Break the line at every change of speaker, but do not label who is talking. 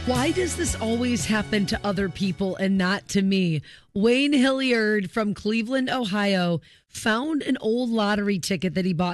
Why does this always happen to other people and not to me? Wayne Hilliard from Cleveland, Ohio, found an old lottery ticket that he bought